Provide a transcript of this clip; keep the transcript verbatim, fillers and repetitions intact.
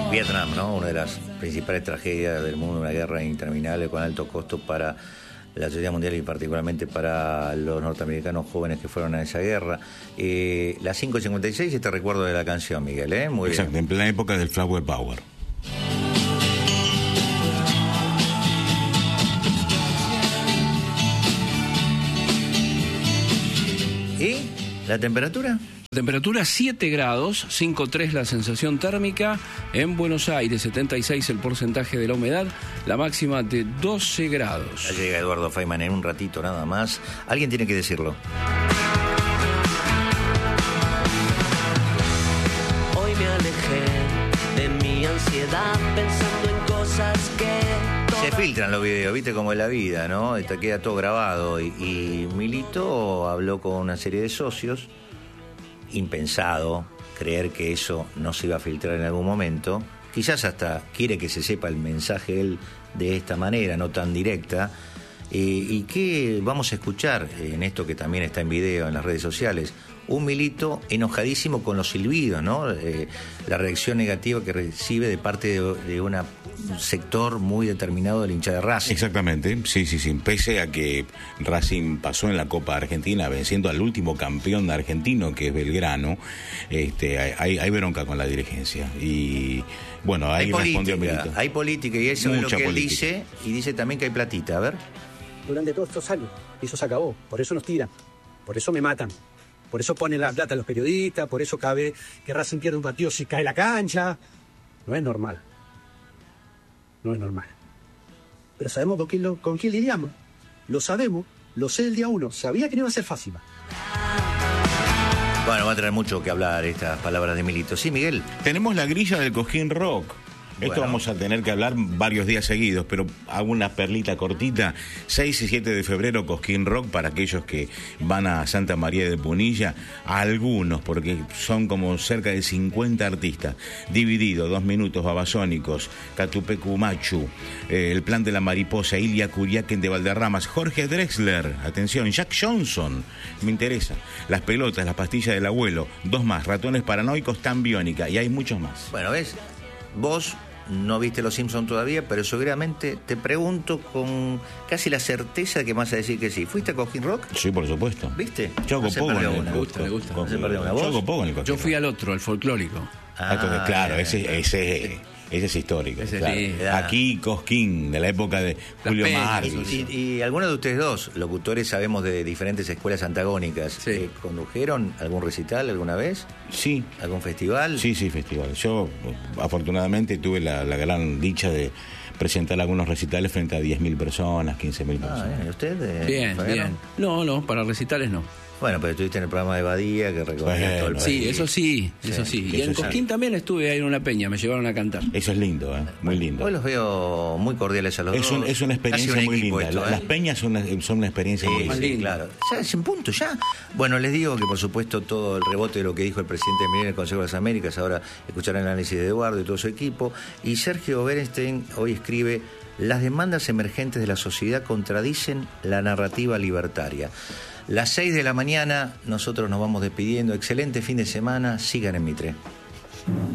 Vietnam, ¿no? Una de las principales tragedias del mundo, una guerra interminable con alto costo para la sociedad mundial y particularmente para los norteamericanos jóvenes que fueron a esa guerra. Eh, las cinco cincuenta y seis, este recuerdo de la canción, Miguel, ¿eh? Muy Exacto, bien. en plena época del Flower Power. ¿Y la temperatura? Temperatura siete grados, cinco coma tres la sensación térmica. En Buenos Aires, setenta y seis el porcentaje de la humedad, la máxima de doce grados. Ya llega Eduardo Feynman en un ratito nada más. Alguien tiene que decirlo. Hoy me alejé de mi ansiedad pensando en cosas que... Se filtran los videos, viste como es la vida, ¿no? Te queda todo grabado. Y, y Milito habló con una serie de socios. Impensado creer que eso no se iba a filtrar en algún momento. Quizás hasta quiere que se sepa el mensaje él de esta manera, no tan directa. Eh, ¿Y qué vamos a escuchar en esto que también está en video en las redes sociales? Un Milito enojadísimo con los silbidos, ¿no? Eh, la reacción negativa que recibe de parte de, de una, un sector muy determinado del hincha de Racing. Exactamente, sí, sí, sí. Pese a que Racing pasó en la Copa Argentina venciendo al último campeón argentino, que es Belgrano, este, hay, hay bronca con la dirigencia. Y bueno, ahí hay respondió política, Milito. Hay política y eso es lo que política. él dice. Y dice también que hay platita, a ver. Durante todos estos años, y eso se acabó. Por eso nos tiran, por eso me matan. Por eso ponen la plata a los periodistas, por eso cada vez que Racing pierde un partido se cae la cancha. No es normal. No es normal. Pero sabemos con quién, lo, con quién lidiamos. Lo sabemos, lo sé el día uno. Sabía que no iba a ser fácil. Bueno, va a tener mucho que hablar estas palabras de Milito. Sí, Miguel. Tenemos la grilla del Cosquín Rock. Esto Bueno. vamos a tener que hablar varios días seguidos, pero hago una perlita cortita. seis y siete de febrero, Cosquín Rock, para aquellos que van a Santa María de Punilla, algunos, porque son como cerca de cincuenta artistas, divididos, dos minutos, Babasónicos, Catupecu Machu, eh, El Plan de la Mariposa, Ilia Curiaquen de Valderramas, Jorge Drexler, atención, Jack Johnson, me interesa, Las Pelotas, Las Pastillas del Abuelo, dos más, Ratones Paranoicos, Tan Biónica, y hay muchos más. Bueno, ¿ves? Vos no viste Los Simpsons todavía, pero seguramente te pregunto con casi la certeza de que me vas a decir que sí. ¿Fuiste a Cosquín Rock? Sí, por supuesto. ¿Viste? Yo hago No se poco en perdió el una. Me gusta, me gusta. No se perdió una. ¿Vos? Yo hago poco en el Cosquín Yo fui al otro, al folclórico. Ah, entonces, claro, bien, ese, bien. ese, ese es histórico. Ese es claro. lindo. Aquí Cosquín, de la época de Julio Peñas, Marzo. Y, y, y algunos de ustedes dos, locutores, sabemos de diferentes escuelas antagónicas, Sí. eh, ¿condujeron algún recital alguna vez? Sí, ¿Algún festival? sí, sí, festival. Yo, afortunadamente, tuve la, la gran dicha de presentar algunos recitales frente a diez mil personas, quince mil Ah, personas. bien. ¿Y usted? eh, Bien, Fabiano? bien. No, no, para recitales no. Bueno, pero estuviste en el programa de Badía que recorrió Bueno, todo el país. Sí, eso sí, eso Sí, sí. Y eso en sí. Cosquín también estuve ahí en una peña, me llevaron a cantar. Eso es lindo, ¿eh? Muy lindo. Hoy los veo muy cordiales a los Es, dos. un- es una experiencia Casi un muy equipo linda. esto, ¿eh? Las peñas son una, son una experiencia Sí, muy sí, linda. lindo. claro. Ya es en punto, ya. Bueno, les digo que por supuesto todo el rebote de lo que dijo el presidente de Milei en el Consejo de las Américas, ahora escucharán el análisis de Eduardo y todo su equipo. Y Sergio Berenstein hoy escribe: las demandas emergentes de la sociedad contradicen la narrativa libertaria. Las seis de la mañana, nosotros nos vamos despidiendo. Excelente fin de semana, sigan en Mitre.